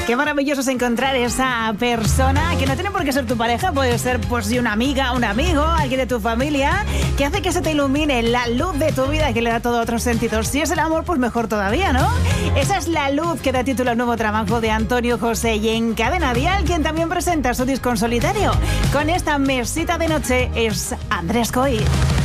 Qué maravilloso es encontrar esa persona que no tiene por qué ser tu pareja, puede ser pues una amiga, un amigo, alguien de tu familia, que hace que se te ilumine la luz de tu vida y que le da todo otros sentidos. Si es el amor, pues mejor todavía, ¿no? Esa es la luz que da título al nuevo trabajo de Antonio José y en Cadena Dial, quien también presenta su disco en solitario. Con esta mesita de noche es Andrés Coy.